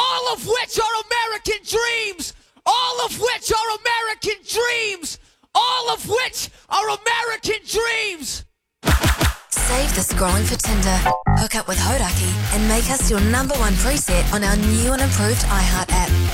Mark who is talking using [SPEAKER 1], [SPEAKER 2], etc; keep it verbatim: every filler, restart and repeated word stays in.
[SPEAKER 1] all of which are American dreams, all of which are American dreams, all of which are American dreams.
[SPEAKER 2] Save the scrolling for Tinder, hook up with Hodaki, and make us your number one preset on our new and improved iHeart app.